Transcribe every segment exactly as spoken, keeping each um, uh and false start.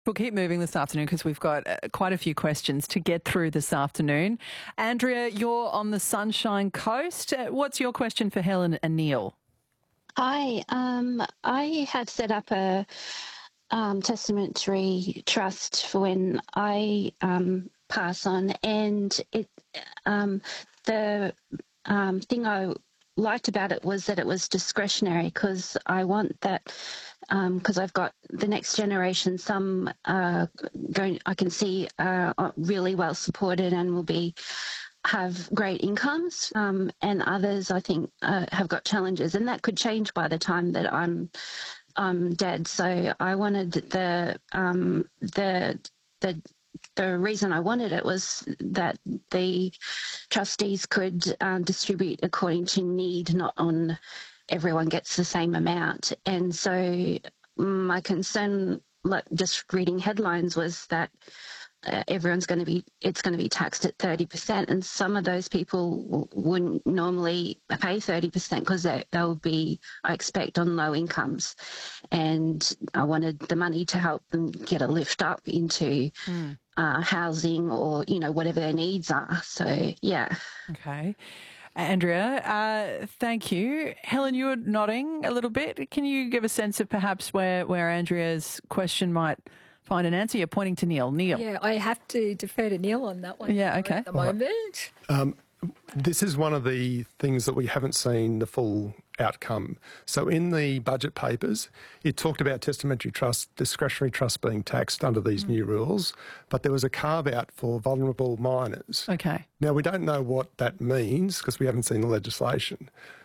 We'll keep moving this afternoon because we've got uh, quite a few questions to get through this afternoon. Andrea, you're on the Sunshine Coast. Uh, what's your question for Helen and Neil? Hi, um, I have set up a um, testamentary trust for when I um, pass on, and it um, the um, thing I liked about it was that it was discretionary, because I want that because um, I've got the next generation, some uh, going I can see uh, are really well supported and will be have great incomes, um, and others I think uh, have got challenges, and that could change by the time that I'm I'm dead. So I wanted the um, the the the reason I wanted it was that the trustees could um, distribute according to need, not on everyone gets the same amount. And so my concern, like just reading headlines, was that uh, everyone's going to be, it's going to be taxed at thirty percent, and some of those people w- wouldn't normally pay thirty percent because they, they'll be, I expect, on low incomes. And I wanted the money to help them get a lift up into mm. uh, housing, or, you know, whatever their needs are. So, yeah. Okay. Andrea, uh, thank you. Helen, you were nodding a little bit. Can you give a sense of perhaps where, where Andrea's question might find an answer? You're pointing to Neil. Neil. Yeah, I have to defer to Neil on that one. Yeah, okay. At the moment. Um, this is one of the things that we haven't seen the full outcome. So in the budget papers, it talked about testamentary trust, discretionary trust being taxed under these mm. new rules, but there was a carve-out for vulnerable minors. Okay. Now, we don't know what that means because we haven't seen the legislation.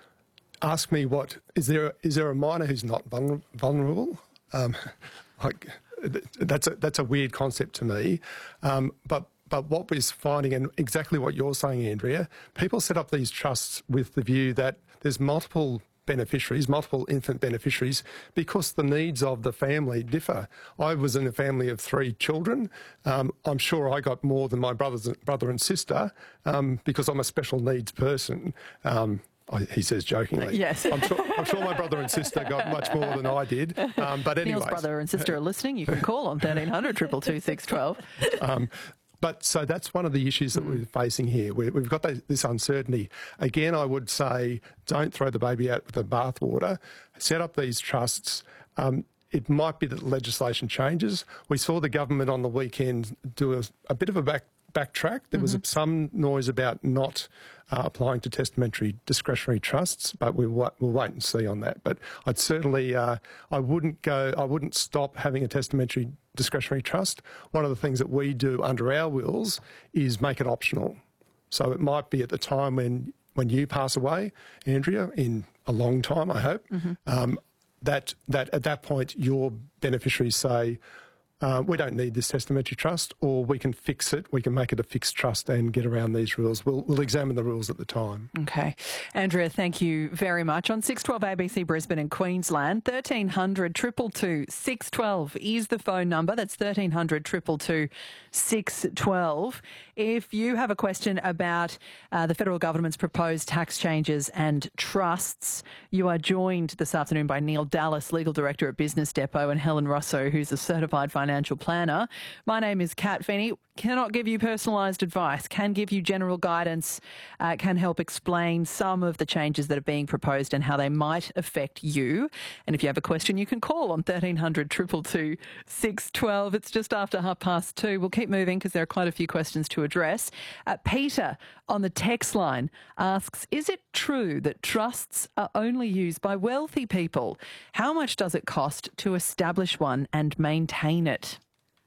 Ask me what, is there, is there a minor who's not vulner, vulnerable? Um, like, that's a, that's a weird concept to me. Um, but But what we're finding, and exactly what you're saying, Andrea, people set up these trusts with the view that there's multiple beneficiaries, multiple infant beneficiaries, because the needs of the family differ. I was in a family of three children. Um, I'm sure I got more than my brothers, brother and sister um, because I'm a special needs person. Um, He says jokingly. Yes. I'm sure, I'm sure my brother and sister got much more than I did. Um, but anyway. Neil's brother and sister are listening. You can call on thirteen hundred, two two two, six one two. Um, But so that's one of the issues that we're facing here. we we've got this uncertainty. Again, I would say don't throw the baby out with the bathwater. Set up these trusts. Um, it might be that legislation changes. We saw the government on the weekend do a, a bit of a back backtrack. There was mm-hmm. some noise about not uh, applying to testamentary discretionary trusts, but we'll, we'll wait and see on that. But I'd certainly, uh, I wouldn't go, I wouldn't stop having a testamentary discretionary trust. One of the things that we do under our wills is make it optional. So it might be at the time when, when you pass away, Andrea, in a long time, I hope, mm-hmm. um, that, that at that point your beneficiaries say, Uh, we don't need this testamentary trust, or we can fix it, we can make it a fixed trust and get around these rules. We'll, we'll examine the rules at the time. Okay. Andrea, thank you very much. On six twelve A B C Brisbane in Queensland, thirteen hundred, two two two, six one two is the phone number. That's thirteen hundred, two two two, six one two. If you have a question about uh, the federal government's proposed tax changes and trusts, you are joined this afternoon by Neil Dallas, Legal Director at Business Depot, and Helen Rosso, who's a certified financial planner. My name is Kat Feeney. Cannot give you personalised advice, can give you general guidance, uh, can help explain some of the changes that are being proposed and how they might affect you. And if you have a question, you can call on thirteen hundred, two two two, six one two. It's just after half past two. We'll keep moving because there are quite a few questions to address. Uh, Peter on the text line asks, is it true that trusts are only used by wealthy people? How much does it cost to establish one and maintain it?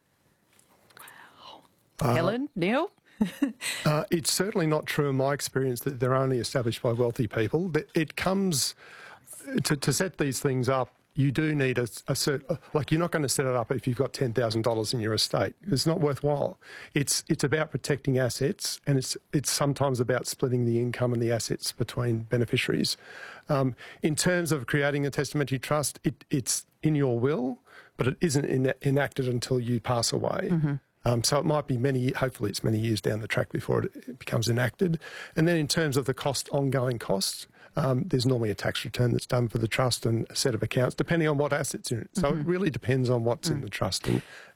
Uh, Helen, Neil? uh, it's certainly not true in my experience that they're only established by wealthy people. It comes, to, to set these things up, you do need a, a cert, like you're not going to set it up if you've got ten thousand dollars in your estate. It's not worthwhile. It's it's about protecting assets, and it's it's sometimes about splitting the income and the assets between beneficiaries. Um, in terms of creating a testamentary trust, it, it's in your will, but it isn't in, enacted until you pass away. Mm-hmm. Um, so it might be many, hopefully it's many years down the track before it, it becomes enacted. And then in terms of the cost, ongoing costs, um, there's normally a tax return that's done for the trust and a set of accounts, depending on what assets are in it. So mm-hmm. it really depends on what's mm. in the trust and,